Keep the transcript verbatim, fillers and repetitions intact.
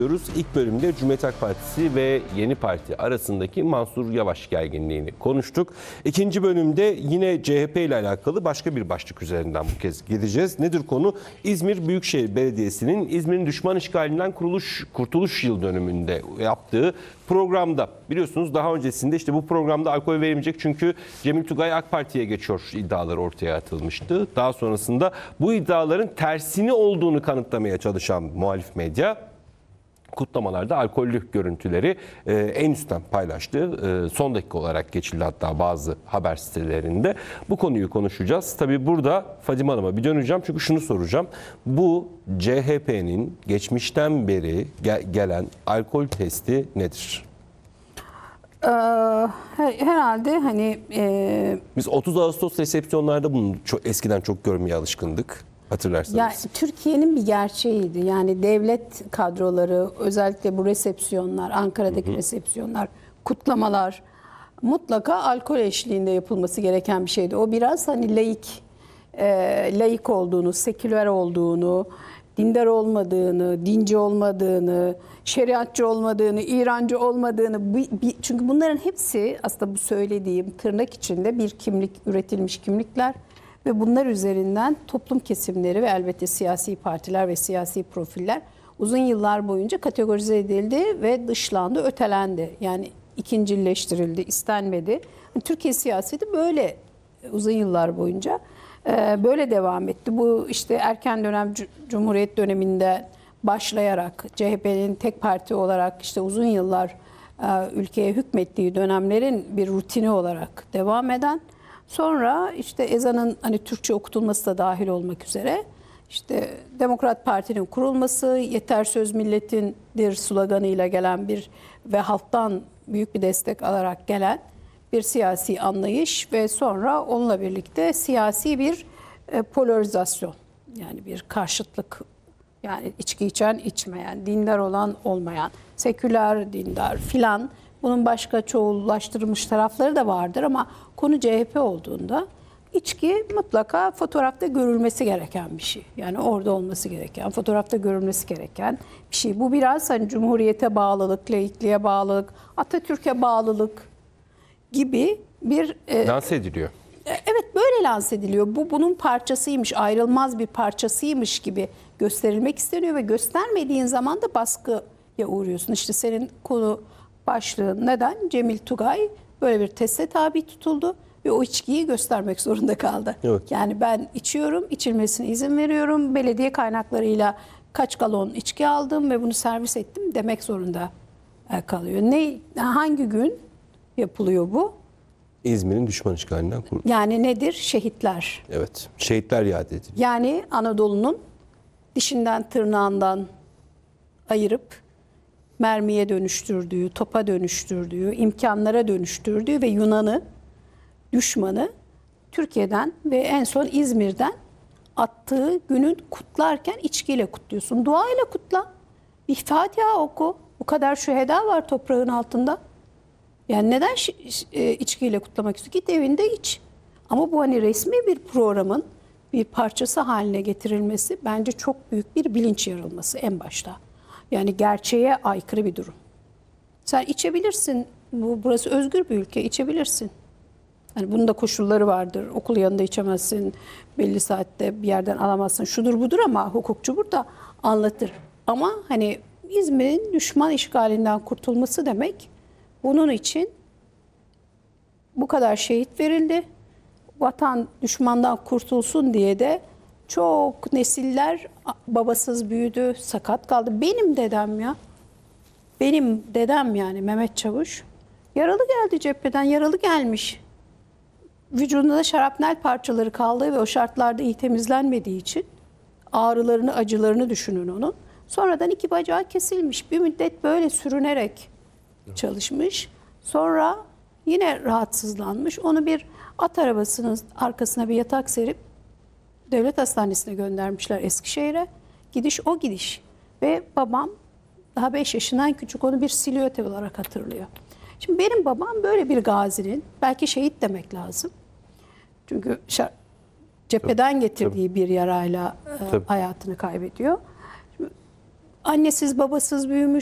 İlk bölümde Cumhuriyet Halk Partisi ve Yeni Parti arasındaki Mansur Yavaş gerginliğini konuştuk. İkinci bölümde yine C H P ile alakalı başka bir başlık üzerinden bu kez gideceğiz. Nedir konu? İzmir Büyükşehir Belediyesi'nin İzmir'in düşman işgalinden kuruluş, kurtuluş yıl dönümünde yaptığı programda, biliyorsunuz daha öncesinde işte bu programda alkol verilmeyecek çünkü Cemil Tugay AK Parti'ye geçiyor iddiaları ortaya atılmıştı. Daha sonrasında bu iddiaların tersini olduğunu kanıtlamaya çalışan muhalif medya kutlamalarda alkollü görüntüleri e, en üstten paylaştı. E, son dakika olarak geçildi hatta bazı haber sitelerinde. Bu konuyu konuşacağız. Tabii burada Fadime Hanım'a bir döneceğim çünkü şunu soracağım. Bu C H P'nin geçmişten beri ge- gelen alkol testi nedir? Ee, herhalde hani... E... Biz otuz Ağustos resepsiyonlarda bunu çok, eskiden çok görmeye alışkındık. Hatırlarsanız. Ya Türkiye'nin bir gerçeğiydi. Yani devlet kadroları, özellikle bu resepsiyonlar, Ankara'daki hı hı. resepsiyonlar, kutlamalar mutlaka alkol eşliğinde yapılması gereken bir şeydi. O biraz hani laik, e, laik olduğunu, seküler olduğunu, dindar olmadığını, dinci olmadığını, şeriatçı olmadığını, İrancı olmadığını, çünkü bunların hepsi aslında bu söylediğim tırnak içinde bir kimlik, üretilmiş kimlikler. Ve bunlar üzerinden toplum kesimleri ve elbette siyasi partiler ve siyasi profiller uzun yıllar boyunca kategorize edildi ve dışlandı, ötelendi. Yani ikincileştirildi, istenmedi. Türkiye siyaseti böyle uzun yıllar boyunca böyle devam etti. Bu işte erken dönem Cumhuriyet döneminde başlayarak C H P'nin tek parti olarak işte uzun yıllar ülkeye hükmettiği dönemlerin bir rutini olarak devam eden, sonra işte ezanın hani Türkçe okutulması da dahil olmak üzere işte Demokrat Parti'nin kurulması, yeter söz milletindir sloganıyla gelen bir ve halktan büyük bir destek alarak gelen bir siyasi anlayış ve sonra onunla birlikte siyasi bir polarizasyon, yani bir karşıtlık, yani içki içen içmeyen, dindar olan olmayan, seküler dindar filan. Bunun başka çoğullaştırılmış tarafları da vardır ama konu C H P olduğunda içki mutlaka fotoğrafta görülmesi gereken bir şey. Yani orada olması gereken, fotoğrafta görülmesi gereken bir şey. Bu biraz hani Cumhuriyete bağlılık, laikliğe bağlılık, Atatürk'e bağlılık gibi bir... Lanse ediliyor. Evet, böyle lanse ediliyor. Bu bunun parçasıymış, ayrılmaz bir parçasıymış gibi gösterilmek isteniyor ve göstermediğin zaman da baskıya uğruyorsun. İşte senin konu başlığın neden? Cemil Tugay böyle bir teste tabi tutuldu ve o içkiyi göstermek zorunda kaldı. Evet. Yani ben içiyorum, içilmesine izin veriyorum, belediye kaynaklarıyla kaç galon içki aldım ve bunu servis ettim demek zorunda kalıyor. Ne, hangi gün yapılıyor bu? İzmir'in düşman işgalinden kuruldu. Yani nedir? Şehitler. Evet, şehitler yad edildi. Yani Anadolu'nun dişinden tırnağından ayırıp mermiye dönüştürdüğü, topa dönüştürdüğü, imkanlara dönüştürdüğü ve Yunan'ı, düşmanı Türkiye'den ve en son İzmir'den attığı günün kutlarken içkiyle kutluyorsun. Duayla kutla. Bir Fatiha oku. Bu kadar şüheda var toprağın altında. Yani neden içkiyle kutlamak istiyor? Git evinde iç. Ama bu hani resmi bir programın bir parçası haline getirilmesi bence çok büyük bir bilinç yarılması en başta. Yani gerçeğe aykırı bir durum. Sen içebilirsin. Bu, burası özgür bir ülke. İçebilirsin. Yani bunun da koşulları vardır. Okul yanında içemezsin. Belli saatte bir yerden alamazsın. Şudur budur ama hukukçu burada anlatır. Ama hani İzmir'in düşman işgalinden kurtulması demek, bunun için bu kadar şehit verildi. Vatan düşmandan kurtulsun diye de çok nesiller babasız büyüdü, sakat kaldı. Benim dedem ya, benim dedem yani Mehmet Çavuş yaralı geldi cepheden, yaralı gelmiş. Vücudunda da şarapnel parçaları kaldığı ve o şartlarda iyi temizlenmediği için ağrılarını, acılarını düşünün onun. Sonradan iki bacağı kesilmiş. Bir müddet böyle sürünerek çalışmış. Sonra yine rahatsızlanmış. Onu bir at arabasının arkasına bir yatak serip devlet hastanesine göndermişler Eskişehir'e. Gidiş o gidiş. Ve babam daha beş yaşından küçük, onu bir silüet olarak hatırlıyor. Şimdi benim babam böyle bir gazinin, belki şehit demek lazım. Çünkü cepheden getirdiği bir yarayla Tabii. hayatını kaybediyor. Şimdi annesiz babasız büyümüş.